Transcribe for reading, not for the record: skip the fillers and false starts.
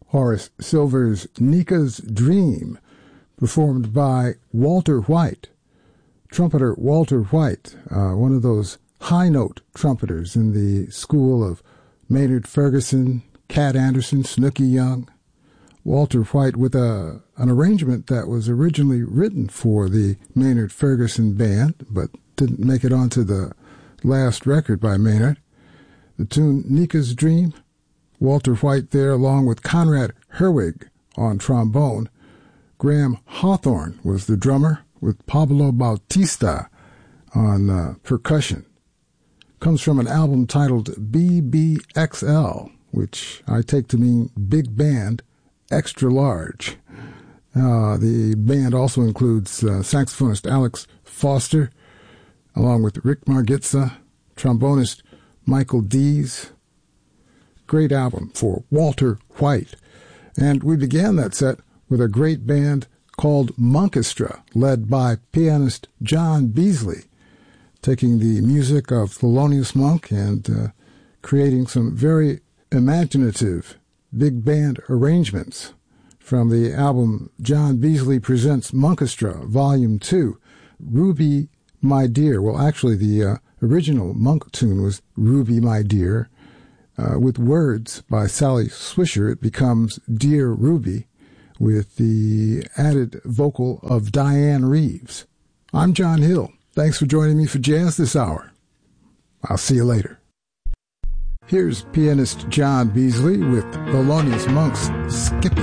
Horace Silver's Nika's Dream, performed by Walter White. Trumpeter Walter White, one of those high-note trumpeters in the school of Maynard Ferguson, Cat Anderson, Snooky Young. Walter White with an arrangement that was originally written for the Maynard Ferguson band, but didn't make it onto the last record by Maynard. The tune Nika's Dream, Walter White there along with Conrad Herwig on trombone. Graham Hawthorne was the drummer with Pablo Bautista on percussion. Comes from an album titled BBXL, which I take to mean Big Band Extra Large. The band also includes saxophonist Alex Foster, along with Rick Margitza, trombonist Michael Dees. Great album for Walter White. And we began that set with a great band called Monkestra, led by pianist John Beasley, taking the music of Thelonious Monk and creating some very imaginative big band arrangements from the album John Beasley Presents Monkestra, Volume 2, Ruby My Dear. Well, actually, the original Monk tune was Ruby My Dear. With words by Sally Swisher, it becomes Dear Ruby, with the added vocal of Diane Reeves. I'm John Hill. Thanks for joining me for Jazz this hour. I'll see you later. Here's pianist John Beasley with Thelonious Monk's Skippy.